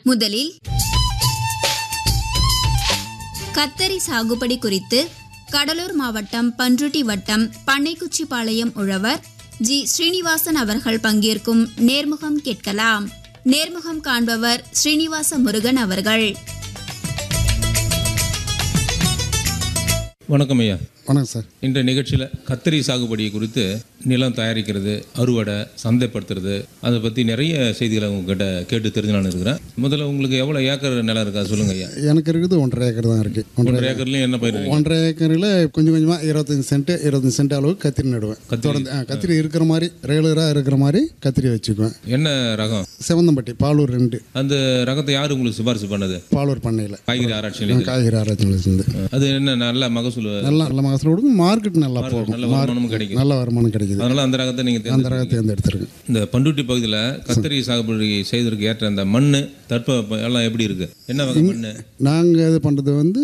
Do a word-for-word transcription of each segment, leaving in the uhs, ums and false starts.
முதலில் கத்தரி சாகுபடி குறித்து கடலூர் மாவட்டம் பண்ருட்டி வட்டம் பண்ணைக்குச்சிபாளையம் உழவர் ஜி ஸ்ரீனிவாசன் அவர்கள் பங்கேற்கும் நேர்முகம் கேட்கலாம். நேர்முகம் காண்பவர் ஸ்ரீனிவாச முருகன் அவர்கள். வணக்கம் ஐயா. வணக்கம் சார். இன்றைய நிகழ்ச்சியில் கத்தரி சாகுபடி குறித்து நிலம் தயாரிக்கிறது, அறுவடை, சந்தைப்படுத்துறது, அதை பற்றி நிறைய செய்திகளை உங்ககிட்ட கேட்டு தெரிஞ்சுலான்னு இருக்கிறேன். முதல்ல உங்களுக்கு எவ்வளோ ஏக்கர் நிலம் இருக்கா சொல்லுங்க ஐயா. எனக்கு இருக்குது ஒன்றரை ஏக்கர் தான் இருக்குது. ஒன்றரை ஏக்கர்லையும் என்ன பயிர்? ஒன்றரை ஏக்கரில் கொஞ்சம் கொஞ்சமாக இருபத்தஞ்சி சென்ட் இருபத்தஞ்சி சென்ட் அளவுக்கு கத்திரி நடுவேன். தொடர்ந்து கத்திரி இருக்கிற மாதிரி ரெகுலராக இருக்கிற மாதிரி கத்திரி வச்சுக்குவேன். என்ன ரகம்? செவந்தம்பட்டி பாலூர் ரெண்டு. அந்த ரகத்தை யார் உங்களுக்கு சிபாரிசு பண்ணது? பாலூர் பண்ணையில் காய்கறி ஆராய்ச்சி காய்கறி ஆராய்ச்சியிலேருந்து. அது என்ன நல்ல மகசூல்? நல்ல நல்ல மகசூல் கொடுக்கும், மார்க்கெட் நல்லா போகும், நல்ல வருமானமும் கிடைக்கும். நல்ல வருமானம் கிடைக்குது. அதனால அந்த ரகத்தை நீங்கள் அந்த ரகத்தை தேர்ந்தெடுத்துருக்கு. இந்த பண்ருட்டி பகுதியில் கத்தரி சாகுபடி செய்வதற்கு ஏற்ற அந்த மண் தட்பவெப்பம் எல்லாம் எப்படி இருக்கு? என்ன வகை மண்? நாங்கள் இது பண்ணுறது வந்து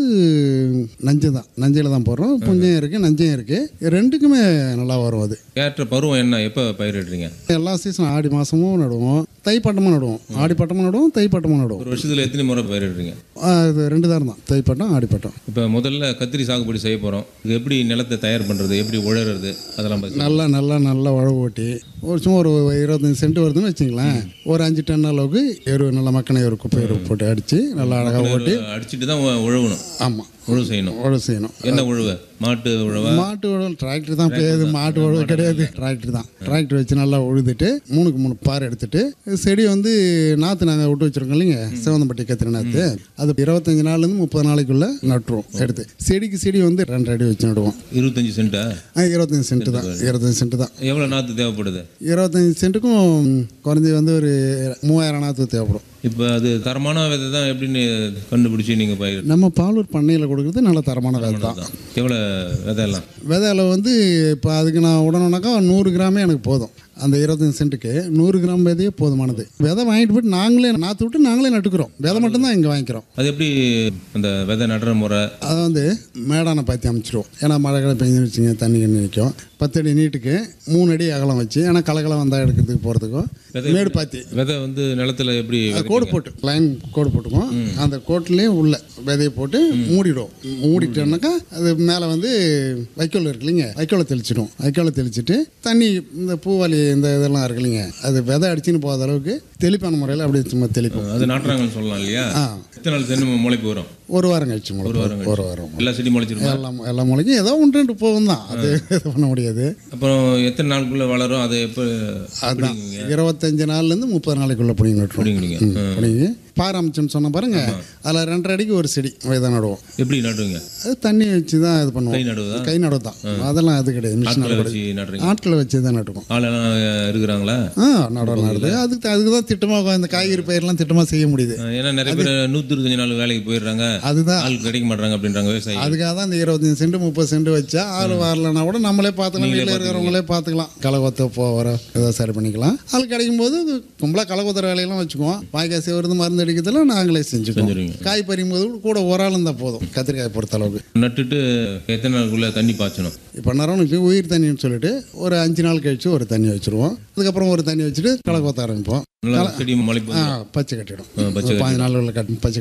நஞ்சு தான், நஞ்சையில் தான் போடுறோம். புஞ்சையும் இருக்குது, நஞ்சையும் இருக்குது, ரெண்டுக்குமே நல்லா வரும். அது ஏற்ற பருவம் என்ன? எப்போ பயிரிடுறீங்க? எல்லா சீசனும் ஆடி மாதமும் நடுவோம், தை பட்டமும் நடுவோம். ஆடி பட்டமும் நடுவோம், தை பட்டமும் நடுவோம். ஒரு வருஷத்தில் எத்தனை முறை பயிரிடுறீங்க? இது ரெண்டு தாரம் தான், தை பட்டம் ஆடி பட்டம். இப்போ முதல்ல கத்திரி சாகுபடி செய்ய போகிறோம். இது எப்படி நிலத்தை தயார் பண்ணுறது, எப்படி உழறது, அதெல்லாம் பற்றி நல்லா நல்லா நல்லா உழவு ஓட்டி ஒரு சும்மா ஒரு இருபத்தஞ்சி சென்ட் வருதுன்னு வச்சுங்களேன், ஒரு அஞ்சு டன் அளவுக்கு எரு நல்ல மக்கனை ஒரு குப்பை எரு போட்டு அடித்து நல்லா அழகாக ஓட்டி அடிச்சுட்டு தான் உழவணும். ஆமாம், உழவு செய்யணும். உழவு செய்யணும். என்ன உழவு? மாட்டு உழவா? மாட்டு உழவு டிராக்டர் தான் பெய்யுது, மாட்டு உழவு கிடையாது, டிராக்டர் தான். டிராக்டர் வச்சு நல்லா உழுதுட்டு மூணுக்கு மூணு பாறை எடுத்துட்டு செடி வந்து நாற்று நாங்கள் விட்டு வச்சுருக்கோம் இல்லைங்க, சிவந்தம்பட்டி கத்திரி நாற்று. அது இருபத்தஞ்சி நாள்லேருந்து முப்பது நாளைக்குள்ளே நட்டுருவோம். எடுத்து செடிக்கு செடி வந்து ரெண்டு அடி வச்சு நடுவோம். இருபத்தஞ்சி சென்ட்டா? இருபத்தஞ்சி சென்ட்டு தான், இருபத்தஞ்சி சென்ட்டு தான். எவ்வளோ நாற்று தேவைப்படுது? இருபத்தஞ்சி சென்ட்டுக்கும் குறைஞ்சி வந்து ஒரு மூவாயிரம் நாற்று தேவைப்படும். இப்போ அது தரமான விதை தான் எப்படின்னு கண்டுபிடிச்சி நீங்கள் பயிர்? நம்ம பாலூர் பண்ணையில் கொடுக்குறது நல்ல தரமான விதை தான். எவ்வளோ விதையெல்லாம்? விதை அளவு வந்து இப்போ அதுக்கு நான் உடனேனாக்கா நூறு கிராமே எனக்கு போதும். அந்த இருபத்தஞ்சி சென்ட்டுக்கு நூறு கிராம் விதையே போதுமானது. விதை வாங்கிட்டு போய்ட்டு நாங்களே நாற்று விட்டு நாங்களே நட்டுக்கிறோம். விதை மட்டும்தான் இங்கே வாங்கிக்கிறோம். அது எப்படி அந்த விதை நடுற முறை? அதை வந்து மேடான பாத்தி அமைச்சிடுவோம். ஏன்னா மழை காலம் பெஞ்சு வச்சுங்க, தண்ணி கண்ணி நிற்கும். பத்து அடி நீட்டுக்கு மூணு அடி அகலம் வச்சு, ஏன்னா கலக்கலம் வந்தால் எடுக்கிறதுக்கு போகிறதுக்கும் மேடு பாத்தி. விதை வந்து நிலத்தில் எப்படி கோடு போட்டு லைன் கோடு போட்டுக்குவோம். அந்த கோட்டிலே உள்ள விதையை போட்டு மூடிடுவோம். மூடிட்டோம்னாக்கா அது மேலே வந்து வைக்கோல் இருக்கு இல்லைங்க, வைக்கோலை தெளிச்சிடும். வைக்கோலை தெளிச்சுட்டு தண்ணி இந்த பூவாளி இந்த இதெல்லாம் இருக்கு இல்லைங்க, அது விதை அடிச்சுன்னு போகாத அளவுக்கு தெளிப்பான முறையில் அப்படி சும்மா தெளிப்போம். அது நாட்டுறாங்கன்னு சொல்லலாம் இல்லையா? எத்தனை நாள் தென்னை முளைப்பு வரும்? ஒரு வாரம் கழிச்சு முளை. ஒரு வாரம் ஒரு வாரம் எல்லா செடி முளைச்சிருக்கும். எல்லாம் எல்லா முளைக்கும். ஏதோ ஒன்று ரெண்டு போகும் தான், அது இது பண்ண முடியாது. அப்புறம் எத்தனை நாளுக்குள்ளே வளரும்? அது எப்போ? அதுதான் இருபத்தஞ்சு நாள்லேருந்து முப்பது நாளைக்குள்ளே பிடிங்க நட்டுருவோம். பிடிங்கி பாறை அமைச்சோன்னு சொன்ன பாருங்க, அதில் ரெண்டரை அடிக்கு ஒரு செடி விதை நடுவோம். எப்படி நடுவீங்க? அது தண்ணி வச்சு தான் இது பண்ணுவோம். கை நடுவதா? கை நடுவு தான். அதெல்லாம் அது கிடையாது, மிஷின் நடுறீங்க? ஆட்களை வச்சு தான் நட்டுவோம். ஆளெல்லாம் இருக்கிறாங்களா? ஆ நடுவு நடுது. அதுக்கு அதுக்கு தான் திட்டமாக இந்த காய்கறி பயிரெலாம் திட்டமாக செய்ய முடியுது. ஏன்னா நிறைய பேர் நூற்றி இருபத்தஞ்சு நாள் வேலைக்கு போயிடுறாங்க, அதுதான் ஆள் கிடைக்க மாட்டாங்க அப்படின்றாங்க விவசாயி. அதுக்காக தான் இந்த இருபத்தஞ்சு சென்ட் முப்பது சென்ட் வச்சா ஆள் வரலன்னா கூட நம்மளே பார்த்துக்கலாம், வீட்டில் இருக்கிறவங்களே பார்த்துக்கலாம். களைகொத்த போகிற ஏதாவது சரி பண்ணிக்கலாம். ஆள் கிடைக்கும் போது கும்பலாக களைகொத்துற வேலையெல்லாம் வச்சுக்குவோம். வாய்க்காய் செய்வது மருந்து அடிக்கிறதுல நாங்களே செஞ்சுக்குவோம். காய் பறிக்கும் போது கூட ஒரு ஆள் இருந்தால் போதும். கத்திரிக்காய் பொறுத்த அளவுக்கு நட்டுட்டு எத்தனை நாளுக்குள்ள தண்ணி பாய்ச்சணும்? இப்போ நேரம்னுக்கு உயிர் தண்ணின்னு சொல்லிட்டு ஒரு அஞ்சு நாள் கழிச்சு ஒரு தண்ணி வச்சுருவோம். அதுக்கப்புறம் ஒரு தண்ணி வச்சுட்டு களை கொத்த ஆரம்பிப்போம். செடி முளைப்பு பச்சை கட்டிடும். பாஞ்சு நாள் உள்ள கட்டி பச்சை